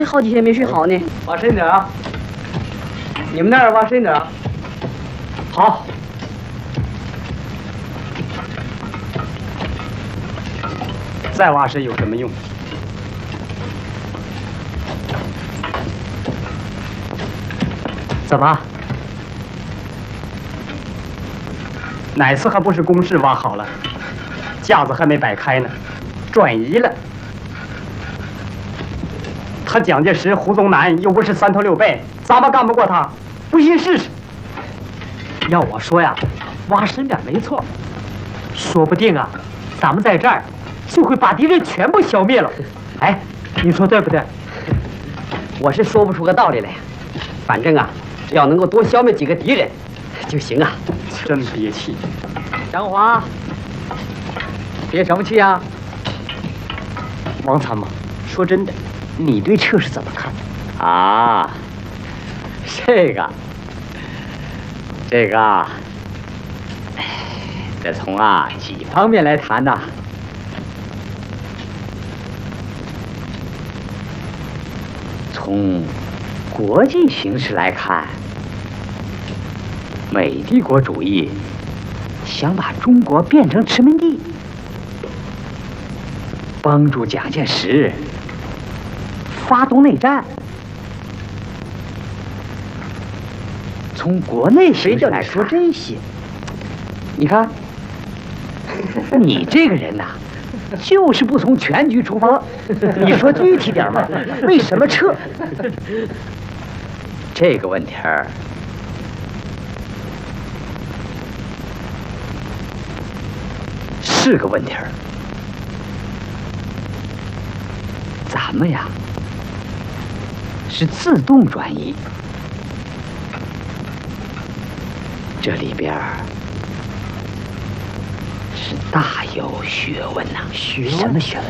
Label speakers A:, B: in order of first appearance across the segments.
A: 好几天没睡好呢。
B: 挖深点啊！你们那儿挖深点啊！好。再挖深有什么用？怎么？哪次还不是公事挖好了，架子还没摆开呢，转移了。他蒋介石、胡宗南又不是三头六臂，咱们干不过他，不信试试。要我说呀，挖深点没错，说不定啊，咱们在这儿就会把敌人全部消灭了。哎，你说对不对？我是说不出个道理来，反正啊，只要能够多消灭几个敌人就行啊。真憋气。张华，憋什么气啊？王参谋，说真的，你对这是怎么看的？啊，这个，得从几方面来谈呐。从国际形势来看，美帝国主义想把中国变成殖民地，帮助蒋介石发动内战。从国内形势来说这些，你看，你这个人呐，就是不从全局出发。你说具体点嘛？为什么撤？这个问题儿，是个问题儿。咱们呀，是自动转移，这里边是大有学问呐。学问？什么学问？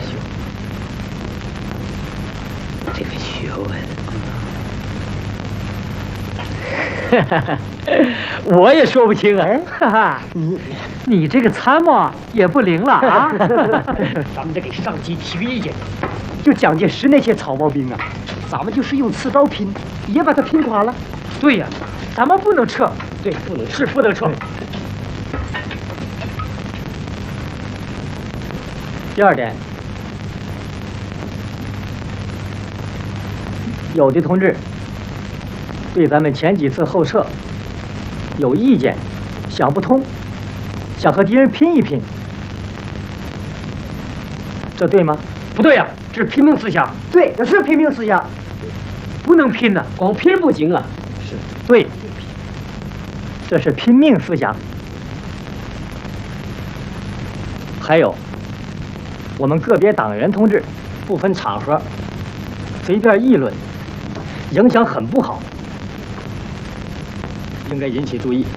B: 这个学问，我也说不清啊。哈哈，你这个参谋也不灵了啊！咱们得给上级提个意见，就蒋介石那些草包兵啊，咱们就是用刺刀拼，也把他拼垮了。对呀，咱们不能撤。对，不能撤，是不能撤。第二点，有的同志对咱们前几次后撤有意见，想不通，想和敌人拼一拼，这对吗？不对呀，这是拼命思想。对，这是拼命思想，不能拼呐，光拼不行啊。是，对，这是拼命思想。还有，我们个别党员同志不分场合随便议论，影响很不好，应该引起注意。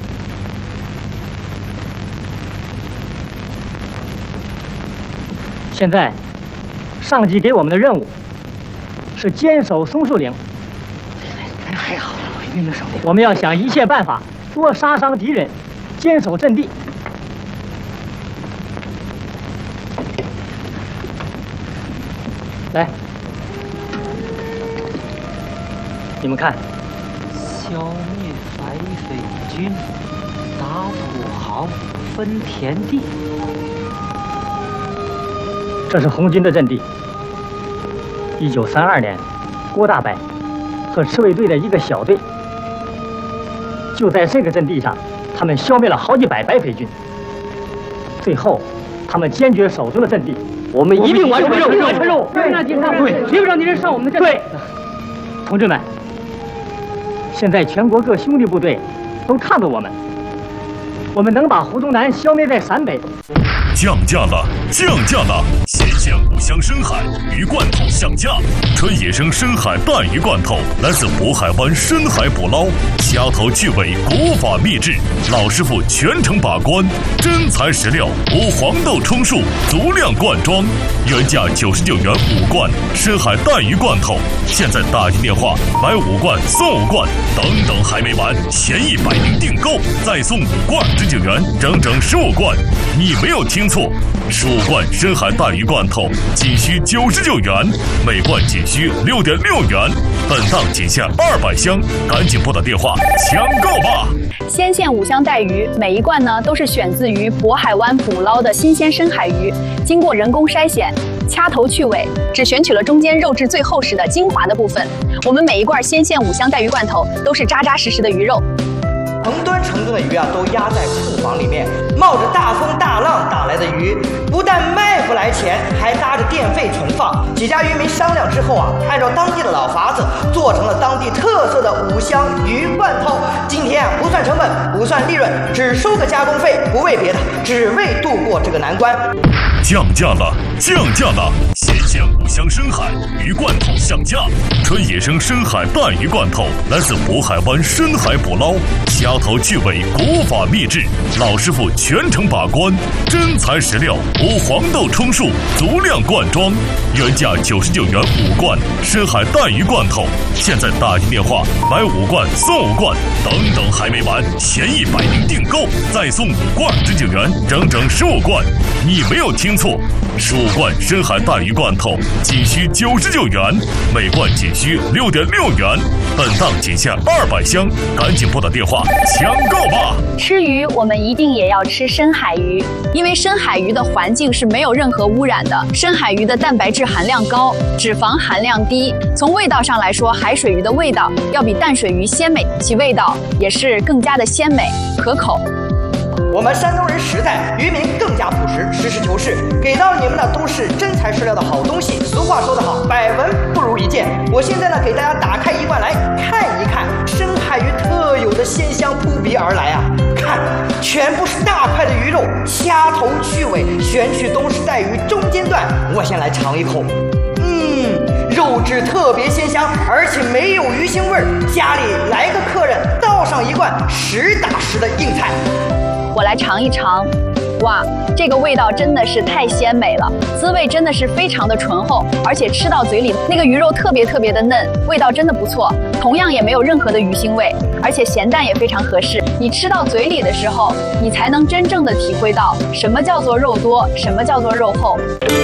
B: 现在，上级给我们的任务是坚守松树岭。还好，我用得上。我们要想一切办法多杀伤敌人，坚守阵地。来，你们看，消灭白匪军，打土豪，分田地。这是红军的阵地。1932年，郭大柏和赤卫队的一个小队，就在这个阵地上，他们消灭了好几百白匪军。最后，他们坚决守住了阵地。我们一定完成任务，完成任务，别让敌人上，对，绝不让敌人上我们的阵地。对，同志们，现在全国各兄弟部队都看着我们，我们能把胡宗南消灭在陕北。
C: 降价了，降价了！鲜鲜五香深海鱼罐头降价，纯野生深海淡鱼罐头来自渤海湾深海捕捞，虾头去尾，国法秘制，老师傅全程把关，真材实料，无黄豆充数，足量灌装，原价99元5罐深海淡鱼罐头，现在打进电话买5罐送5罐，等还没完，前100名订购再送5罐19元，整整15罐，你没有听错， 15罐深海带鱼罐头仅需99元，每罐仅需6.6元，本档仅限200箱，赶紧拨打电话抢购吧！
A: 鲜县五香带鱼，每一罐呢都是选自于渤海湾捕捞的新鲜深海鱼，经过人工筛选，掐头去尾，只选取了中间肉质最厚实的精华的部分。我们每一罐鲜县五香带鱼罐头都是扎扎实实的鱼肉。
D: 成吨成吨的鱼啊，都压在库房里面，冒着大风大浪打来的鱼，不但卖不来钱，还搭着电费存放。几家渔民商量之后啊，按照当地的老法子，做成了当地特色的五香鱼罐头。今天啊，不算成本，不算利润，只收个加工费，不为别的，只为度过这个难关。
C: 降价了，降价了！鲜县五香深海鱼罐头上架，纯野生深海带鱼罐头，来自渤海湾深海捕捞，掐头去尾，国法秘制，老师傅全程把关，真材实料，无黄豆充数，足量灌装，原价99元5罐深海带鱼罐头，现在打进电话买5罐送5罐，等还没完，前100名订购再送5罐29元，整15罐，你没有听错，15罐深海带鱼罐头仅需99元，每罐仅需6.6元，本档仅限200箱，赶紧拨打电话抢购吧！
A: 吃鱼，我们一定也要吃深海鱼，因为深海鱼的环境是没有任何污染的，深海鱼的蛋白质含量高，脂肪含量低。从味道上来说，海水鱼的味道要比淡水鱼鲜美，其味道也是更加的鲜美可口。
D: 我们山东人实在，渔民更加朴实，实事求是，给到你们的都是真材实料的好东西。俗话说得好，百闻不如一见。我现在呢，给大家打开一罐来看一看深海鱼特有的鲜香扑鼻而来啊！看，全部是大块的鱼肉，掐头去尾，选取东石带鱼中间段。我先来尝一口，肉质特别鲜香，而且没有鱼腥味儿。家里来个客人，倒上一罐实打实的硬菜。
A: 我来尝一尝，哇，这个味道真的是太鲜美了，滋味真的是非常的醇厚，而且吃到嘴里那个鱼肉特别的嫩，味道真的不错，同样也没有任何的鱼腥味，而且咸淡也非常合适。你吃到嘴里的时候，你才能真正的体会到什么叫做肉多，什么叫做肉厚，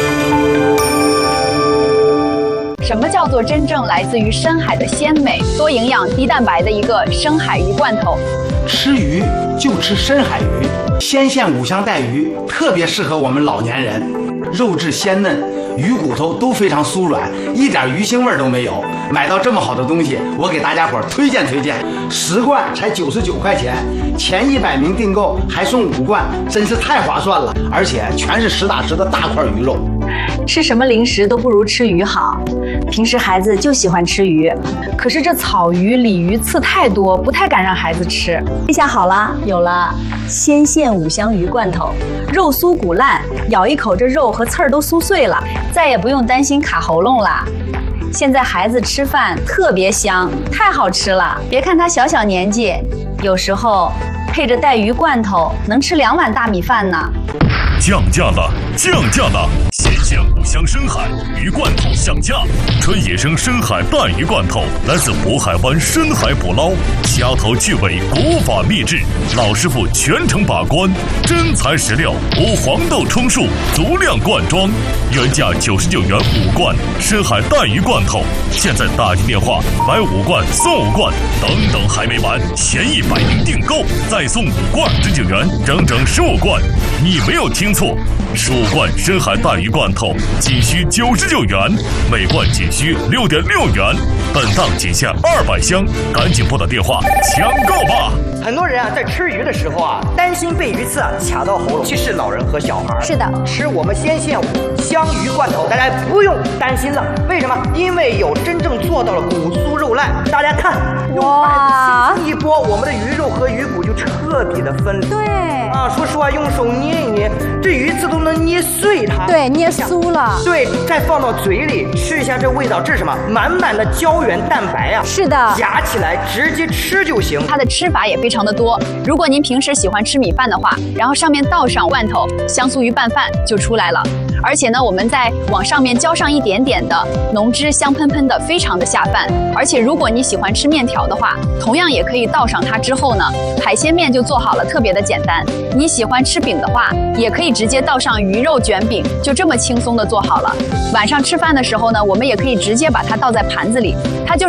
A: 什么叫做真正来自于深海的鲜美、多营养、低蛋白的一个深海鱼罐头。
E: 吃鱼就吃深海鱼，鲜县五香带鱼特别适合我们老年人，肉质鲜嫩，鱼骨头都非常酥软，一点鱼腥味都没有。买到这么好的东西，我给大家伙推荐，10罐才99块钱，前100名订购还送5罐，真是太划算了，而且全是实打实的大块鱼肉。
F: 吃什么零食都不如吃鱼好。平时孩子就喜欢吃鱼，可是这草鱼、鲤鱼刺太多，不太敢让孩子吃。这下好了，有了鲜县五香鱼罐头，肉酥骨烂，咬一口这肉和刺儿都酥碎了，再也不用担心卡喉咙了。现在孩子吃饭特别香，太好吃了。别看他小年纪，有时候配着带鱼罐头能吃2碗大米饭呢。
C: 降价了，降价了！鲜县五香深海鱼罐头上架，纯野生深海带鱼罐头，来自渤海湾深海捕捞，掐头去尾，国法秘制，老师傅全程把关，真材实料，无黄豆充数，足量灌装，原价99元5罐深海带鱼罐头，现在打进电话买5罐送5罐，等还没完，前100名订购再送5罐29元，整15罐，你没有听错，15罐深海带鱼罐头仅需99元，每罐仅需6.6元，本档仅限200箱，赶紧拨打电话抢购吧！
D: 很多人啊，在吃鱼的时候啊，担心被鱼刺啊卡到喉咙，其实老人和小孩
A: 是的，
D: 吃我们鲜县五香鱼罐头，大家不用担心了。为什么？因为有真正做到了骨酥肉烂。大家看，用筷子轻轻一拨，我们的鱼肉和鱼骨就彻底的分离。
G: 对
D: 啊，说实话，用手捏一捏，这鱼刺都能捏碎它。
G: 对，捏酥了。
D: 对，再放到嘴里吃一下，这味道，这是什么？满满的胶原蛋白啊！
G: 是的，
D: 夹起来直接吃就行。
A: 它的吃法也非常的多。如果您平时喜欢吃米饭的话，然后上面倒上罐头，香酥鱼拌饭就出来了。而且呢，我们再往上面浇上一点点的浓汁，香喷喷的，非常的下饭。而且如果你喜欢吃面条的话，同样也可以倒上它之后呢，海鲜鲜面就做好了，特别的简单。你喜欢吃饼的话，也可以直接倒上鱼肉卷饼，就这么轻松的做好了。晚上吃饭的时候呢，我们也可以直接把它倒在盘子里，它就是